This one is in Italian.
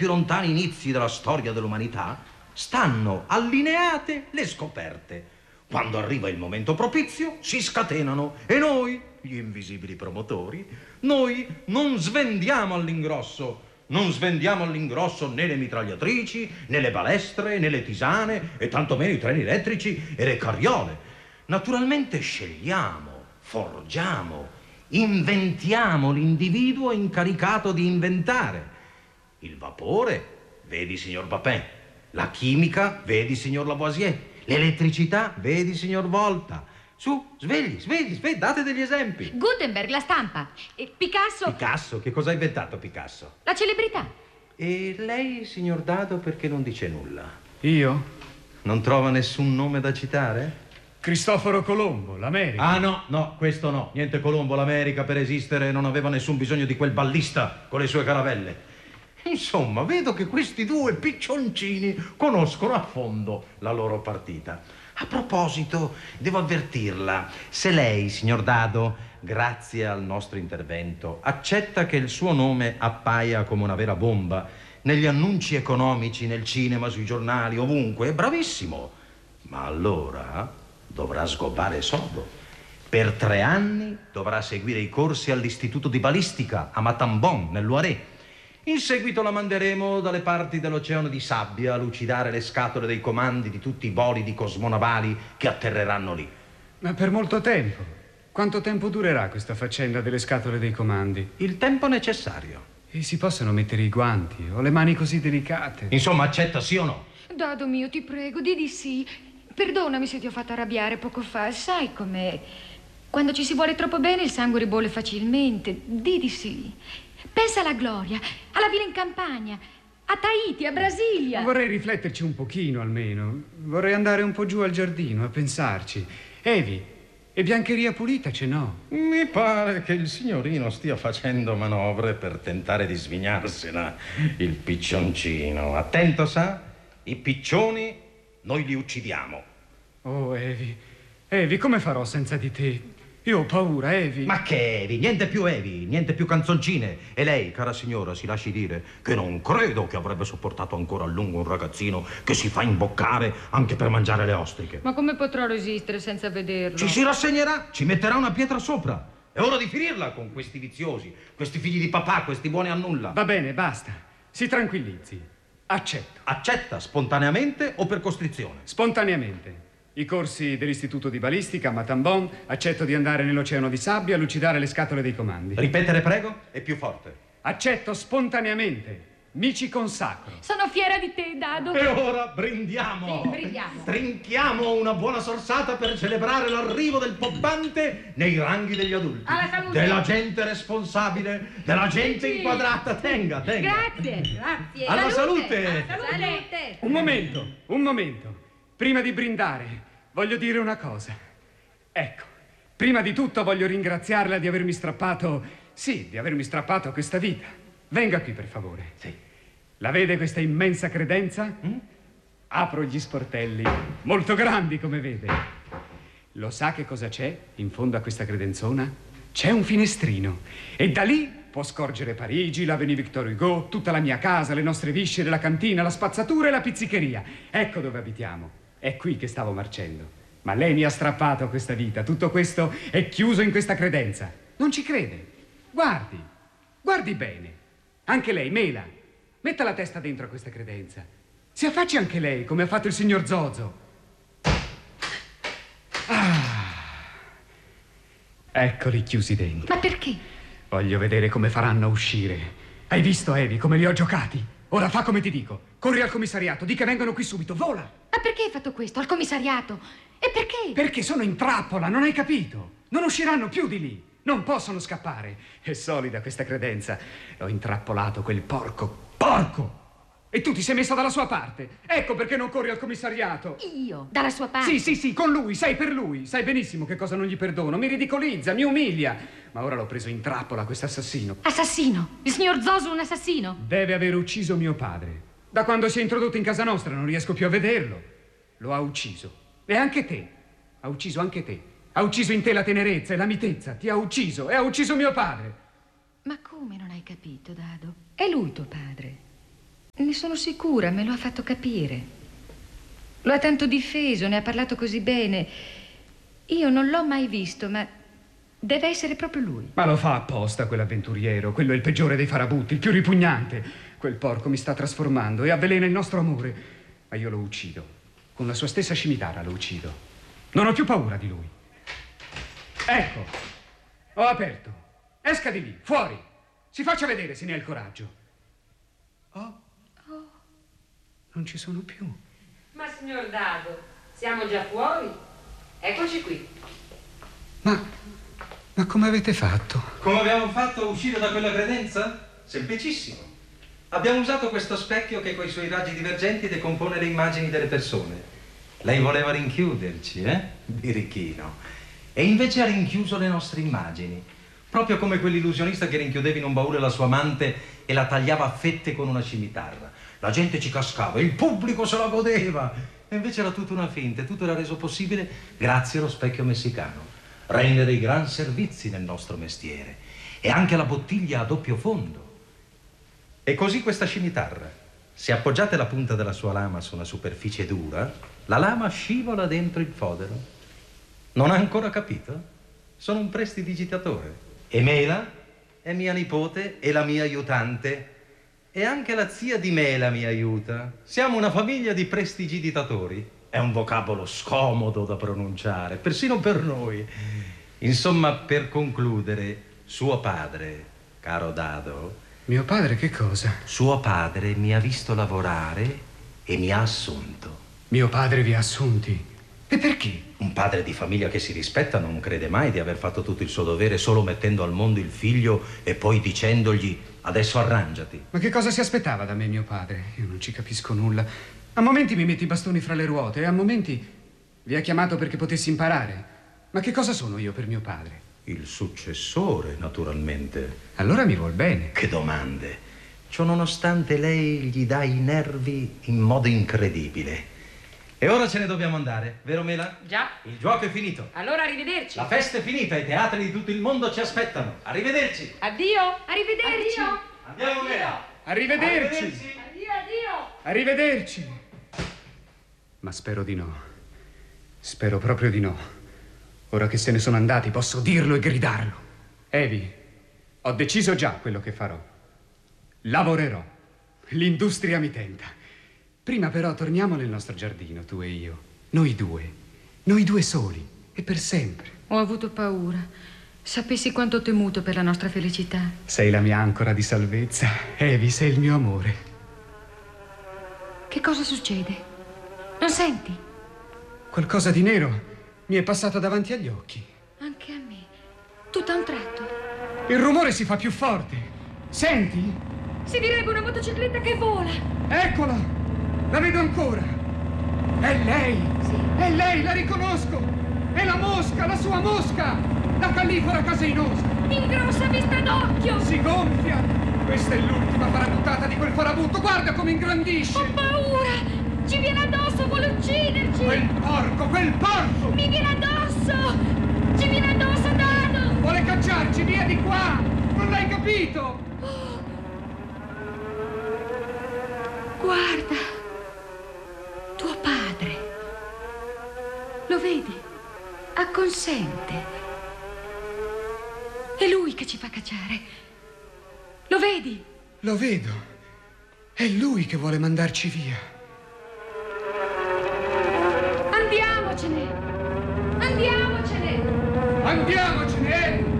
più lontani inizi della storia dell'umanità, stanno allineate le scoperte. Quando arriva il momento propizio, si scatenano e noi, gli invisibili promotori, noi non svendiamo all'ingrosso. Non svendiamo all'ingrosso né le mitragliatrici, né le balestre, né le tisane, e tantomeno i treni elettrici e le carriole. Naturalmente scegliamo, forgiamo, inventiamo l'individuo incaricato di inventare. Il vapore, vedi signor Papin. La chimica, vedi signor Lavoisier. L'elettricità, vedi signor Volta. Su, svegli, date degli esempi. Gutenberg, la stampa. E Picasso... Picasso? Che cosa ha inventato Picasso? La celebrità. E lei, signor Dado, perché non dice nulla? Io? Non trova nessun nome da citare? Cristoforo Colombo, l'America. Ah, no, questo no. Niente Colombo, l'America per esistere non aveva nessun bisogno di quel ballista con le sue caravelle. Insomma, vedo che questi due piccioncini conoscono a fondo la loro partita. A proposito, devo avvertirla, se lei, signor Dado, grazie al nostro intervento, accetta che il suo nome appaia come una vera bomba negli annunci economici, nel cinema, sui giornali, ovunque, è bravissimo. Ma allora dovrà sgobbare sodo. Per 3 anni dovrà seguire i corsi all'istituto di balistica a Matambon, nel Loiret. In seguito la manderemo dalle parti dell'Oceano di Sabbia a lucidare le scatole dei comandi di tutti i bolidi cosmonavali che atterreranno lì. Ma per molto tempo. Quanto tempo durerà questa faccenda delle scatole dei comandi? Il tempo necessario. E si possono mettere i guanti? Ho le mani così delicate. Insomma, accetta sì o no? Dado mio, ti prego, di sì. Perdonami se ti ho fatto arrabbiare poco fa. Sai com'è? Quando ci si vuole troppo bene il sangue ribolle facilmente. Di sì. Pensa alla gloria, alla vita in campagna, a Tahiti, a Brasilia. Vorrei rifletterci un pochino almeno. Vorrei andare un po' giù al giardino a pensarci. Evi, e biancheria pulita ce n'ho? Mi pare che il signorino stia facendo manovre per tentare di svignarsela, il piccioncino. Attento, sa? I piccioni noi li uccidiamo. Oh, Evi, come farò senza di te? Io ho paura, Evi. Ma che Evi? Niente più canzoncine. E lei, cara signora, si lasci dire che non credo che avrebbe sopportato ancora a lungo un ragazzino che si fa imboccare anche per mangiare le ostriche. Ma come potrò resistere senza vederlo? Ci si rassegnerà, ci metterà una pietra sopra. È ora di finirla con questi viziosi, questi figli di papà, questi buoni a nulla. Va bene, basta. Si tranquillizzi. Accetto. Accetta spontaneamente o per costrizione? Spontaneamente. I corsi dell'istituto di balistica a Matambon, accetto di andare nell'Oceano di Sabbia a lucidare le scatole dei comandi. Ripetere, prego, e più forte. Accetto spontaneamente. Mi ci consacro. Sono fiera di te, Dado. E ora brindiamo. Sì, brindiamo. Trinchiamo una buona sorsata per celebrare l'arrivo del pobbante nei ranghi degli adulti. Alla salute. Della gente responsabile, della gente Sì. inquadrata. Tenga. Grazie. Alla salute. Alla salute. Un momento. Prima di brindare, voglio dire una cosa. Ecco, prima di tutto voglio ringraziarla di avermi strappato questa vita. Venga qui, per favore. Sì. La vede questa immensa credenza? Apro gli sportelli, molto grandi, come vede. Lo sa che cosa c'è in fondo a questa credenzona? C'è un finestrino. E da lì può scorgere Parigi, l'Avenue Victor Hugo, tutta la mia casa, le nostre viscere, la cantina, la spazzatura e la pizzicheria. Ecco dove abitiamo. È qui che stavo marcendo. Ma lei mi ha strappato questa vita. Tutto questo è chiuso in questa credenza. Non ci crede? Guardi bene. Anche lei, Mela, metta la testa dentro a questa credenza. Si affacci anche lei, come ha fatto il signor Zozo. Eccoli chiusi dentro. Ma perché? Voglio vedere come faranno a uscire. Hai visto, Evi, come li ho giocati? Ora fa come ti dico. Corri al commissariato, di che vengono qui subito, vola! Ma perché hai fatto questo? Al commissariato? E perché? Perché sono in trappola, non hai capito? Non usciranno più di lì. Non possono scappare. È solida questa credenza. L'ho intrappolato, quel porco. Porco! E tu ti sei messa dalla sua parte. Ecco perché non corri al commissariato. Io? Dalla sua parte? Sì, con lui, sei per lui. Sai benissimo che cosa non gli perdono. Mi ridicolizza, mi umilia. Ma ora l'ho preso in trappola, questo assassino. Assassino? Il signor Zoso è un assassino? Deve aver ucciso mio padre. Da quando si è introdotto in casa nostra non riesco più a vederlo. Lo ha ucciso. E anche te. Ha ucciso anche te. Ha ucciso in te la tenerezza e la mitezza. Ti ha ucciso e ha ucciso mio padre. Ma come non hai capito, Dado? È lui tuo padre. Ne sono sicura, me lo ha fatto capire. Lo ha tanto difeso, ne ha parlato così bene. Io non l'ho mai visto, ma deve essere proprio lui. Ma lo fa apposta quell'avventuriero. Quello è il peggiore dei farabutti, il più ripugnante. Quel porco mi sta trasformando e avvelena il nostro amore. Ma io lo uccido. Con la sua stessa scimitarra lo uccido. Non ho più paura di lui. Ecco, ho aperto. Esca di lì, fuori. Si faccia vedere se ne ha il coraggio. Oh. Non ci sono più. Ma signor Dado, siamo già fuori? Eccoci qui. Ma come avete fatto? Come abbiamo fatto a uscire da quella credenza? Semplicissimo. Abbiamo usato questo specchio che coi suoi raggi divergenti decompone le immagini delle persone. Lei voleva rinchiuderci, birichino. E invece ha rinchiuso le nostre immagini. Proprio come quell'illusionista che rinchiudeva in un baule la sua amante e la tagliava a fette con una scimitarra. La gente ci cascava, il pubblico se la godeva. E invece era tutta una finta, e tutto era reso possibile grazie allo specchio messicano. Rende dei gran servizi nel nostro mestiere. E anche la bottiglia a doppio fondo. E così questa scimitarra. Se appoggiate la punta della sua lama su una superficie dura, la lama scivola dentro il fodero. Non ha ancora capito? Sono un prestidigitatore. E Mela è mia nipote e la mia aiutante. E anche la zia di Mela mi aiuta. Siamo una famiglia di prestidigitatori. È un vocabolo scomodo da pronunciare, persino per noi. Insomma, per concludere, suo padre, caro Dado... Mio padre che cosa? Suo padre mi ha visto lavorare e mi ha assunto. Mio padre vi ha assunti? E perché? Un padre di famiglia che si rispetta non crede mai di aver fatto tutto il suo dovere solo mettendo al mondo il figlio e poi dicendogli adesso arrangiati. Ma che cosa si aspettava da me mio padre? Io non ci capisco nulla. A momenti mi metti i bastoni fra le ruote e a momenti vi ha chiamato perché potessi imparare. Ma che cosa sono io per mio padre? Il successore, naturalmente. Allora mi vuol bene. Che domande. Ciò nonostante lei gli dà i nervi in modo incredibile. E ora ce ne dobbiamo andare, vero Mela? Già. Il gioco è finito. Allora arrivederci. La festa è finita, i teatri di tutto il mondo ci aspettano. Arrivederci. Addio. Arrivederci. Addio. Andiamo Mela. Arrivederci. Addio, addio. Arrivederci. Ma spero di no. Spero proprio di no. Ora che se ne sono andati posso dirlo e gridarlo. Evi, ho deciso già quello che farò. Lavorerò. L'industria mi tenta. Prima però torniamo nel nostro giardino, tu e io. Noi due soli e per sempre. Ho avuto paura. Sapessi quanto ho temuto per la nostra felicità. Sei la mia ancora di salvezza. Evi, sei il mio amore. Che cosa succede? Non senti? Qualcosa di nero mi è passato davanti agli occhi. Anche a me. Tutto a un tratto. Il rumore si fa più forte. Senti? Si direbbe una motocicletta che vola. Eccola! La vedo ancora! È lei! Sì. È lei, la riconosco! È la mosca, la sua mosca! La Califora caseinosa! Ingrossa vista d'occhio! Si gonfia! Questa è l'ultima farabuttata di quel farabutto! Guarda come ingrandisce! Ho paura! Ci viene addosso, vuole ucciderci! Quel porco! Quel porco! Mi viene addosso! Ci viene addosso, Dado! Vuole cacciarci via di qua! Non l'hai capito? Guarda! Tuo padre. Lo vedi? Acconsente. È lui che ci fa cacciare. Lo vedi? Lo vedo. È lui che vuole mandarci via. Andiamocene! Andiamocene! Andiamocene!